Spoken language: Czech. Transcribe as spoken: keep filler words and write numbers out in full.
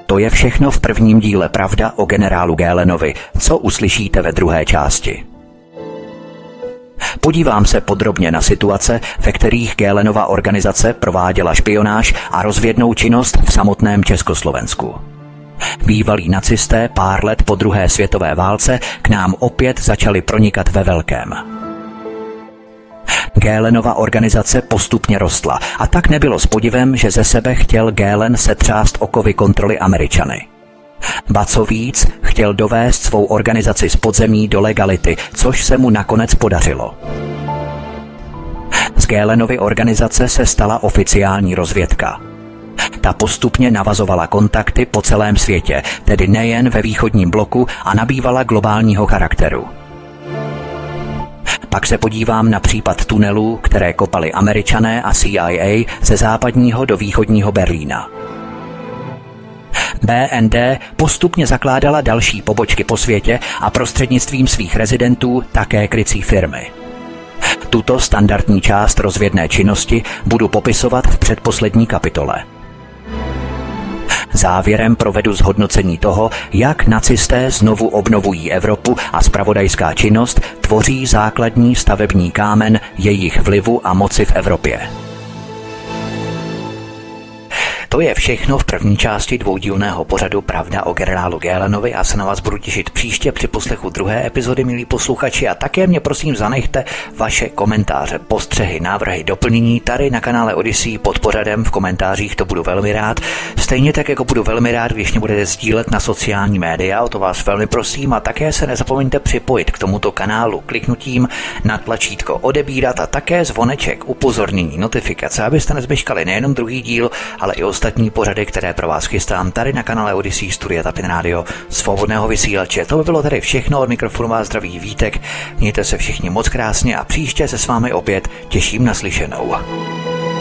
To je všechno v prvním díle Pravda o generálu Galenovi, co uslyšíte ve druhé části. Podívám se podrobně na situace, ve kterých Galenova organizace prováděla špionáž a rozvědnou činnost v samotném Československu. Bývalí nacisté pár let po druhé světové válce k nám opět začali pronikat ve velkém. Galenova organizace postupně rostla a tak nebylo s podivem, že ze sebe chtěl Galen setřást okovy kontroly Američany. Ba co víc, chtěl dovést svou organizaci z podzemí do legality, což se mu nakonec podařilo. Z Galenovy organizace se stala oficiální rozvědka. Ta postupně navazovala kontakty po celém světě, tedy nejen ve východním bloku, a nabývala globálního charakteru. Pak se podívám na případ tunelů, které kopali Američané a C I A ze západního do východního Berlína. B N D postupně zakládala další pobočky po světě a prostřednictvím svých rezidentů také krycí firmy. Tuto standardní část rozvědné činnosti budu popisovat v předposlední kapitole. Závěrem provedu zhodnocení toho, jak nacisté znovu obnovují Evropu a zpravodajská činnost tvoří základní stavební kámen jejich vlivu a moci v Evropě. To je všechno v první části dvoudílného pořadu Pravda o generálu Galenovi a se na vás budu těšit příště při poslechu druhé epizody, milí posluchači, a také mě prosím zanechte vaše komentáře, postřehy, návrhy, doplnění tady na kanále Odyssey pod pořadem v komentářích, to budu velmi rád. Stejně tak, jako budu velmi rád, když mě budete sdílet na sociální média, o to vás velmi prosím, a také se nezapomeňte připojit k tomuto kanálu kliknutím na tlačítko odebírat a také zvoneček, upozornění, notifikace, abyste nezmeškali nejenom druhý díl, ale i ostatní pořady, které pro vás chystám tady na kanále Odyssey Studia Tapin Radio Svobodného vysílače. To by bylo tady všechno, od mikrofonu vás zdraví Vítek. Mějte se všichni moc krásně a příště se s vámi opět těším na slyšenou.